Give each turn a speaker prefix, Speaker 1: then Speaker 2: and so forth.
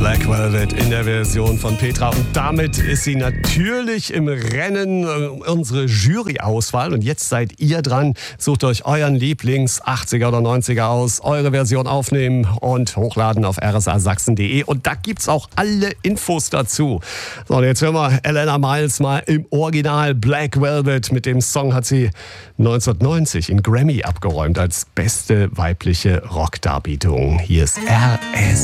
Speaker 1: Black Velvet in der Version von Petra. Und damit ist sie natürlich im Rennen, unsere Jury-Auswahl. Und jetzt seid ihr dran. Sucht euch euren Lieblings-80er oder 90er aus, eure Version aufnehmen und hochladen auf rsa-sachsen.de. Und da gibt's auch alle Infos dazu. So, und jetzt hören wir Elena Miles mal im Original Black Velvet. Mit dem Song hat sie 1990 in Grammy abgeräumt als beste weibliche Rockdarbietung. Hier ist RS.